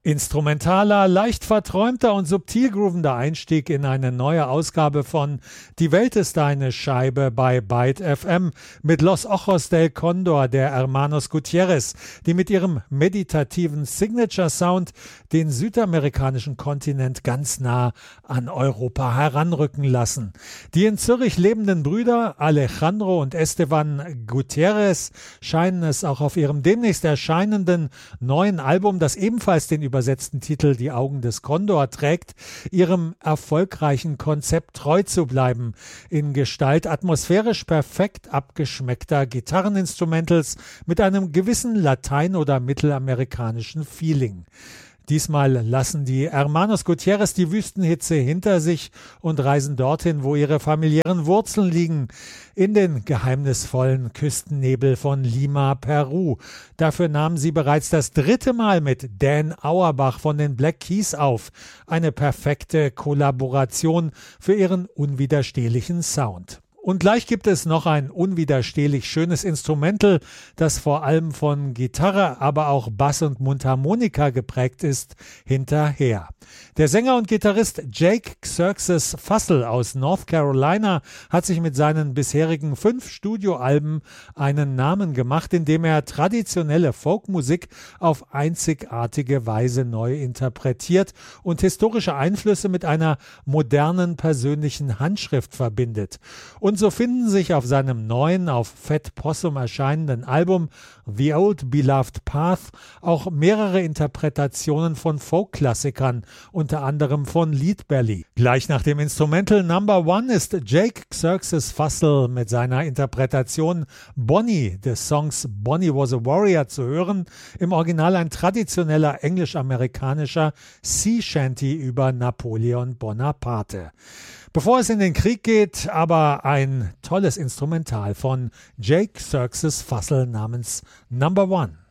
Instrumentaler, leicht verträumter und subtil groovender Einstieg in eine neue Ausgabe von Die Welt ist eine Scheibe bei Byte FM mit Los Ojos del Condor der Hermanos Gutierrez, die mit ihrem meditativen Signature-Sound den südamerikanischen Kontinent ganz nah an Europa heranrücken lassen. Die in Zürich lebenden Brüder Alejandro und Esteban Gutierrez scheinen es auch auf ihrem demnächst erscheinenden neuen Album, das ebenfalls den übersetzten Titel Die Augen des Kondor trägt, ihrem erfolgreichen Konzept treu zu bleiben, in Gestalt atmosphärisch perfekt abgeschmeckter Gitarreninstrumentals mit einem gewissen latein- oder mittelamerikanischen Feeling. Diesmal lassen die Hermanos Gutierrez die Wüstenhitze hinter sich und reisen dorthin, wo ihre familiären Wurzeln liegen, in den geheimnisvollen Küstennebel von Lima, Peru. Dafür nahmen sie bereits das 3. Mal mit Dan Auerbach von den Black Keys auf. Eine perfekte Kollaboration für ihren unwiderstehlichen Sound. Und gleich gibt es noch ein unwiderstehlich schönes Instrumental, das vor allem von Gitarre, aber auch Bass und Mundharmonika geprägt ist, hinterher. Der Sänger und Gitarrist Jake Xerxes Fussell aus North Carolina hat sich mit seinen bisherigen 5 Studioalben einen Namen gemacht, indem er traditionelle Folkmusik auf einzigartige Weise neu interpretiert und historische Einflüsse mit einer modernen persönlichen Handschrift verbindet. Und so finden sich auf seinem neuen, auf Fat Possum erscheinenden Album The Old Beloved Path auch mehrere Interpretationen von Folk-Klassikern, unter anderem von Leadbelly. Gleich nach dem Instrumental Number One ist Jake Xerxes Fussell mit seiner Interpretation Bonnie des Songs Bonnie Was a Warrior zu hören, im Original ein traditioneller englisch-amerikanischer Sea Shanty über Napoleon Bonaparte. Bevor es in den Krieg geht, aber ein tolles Instrumental von Jake Xerxes Fussell namens Number One.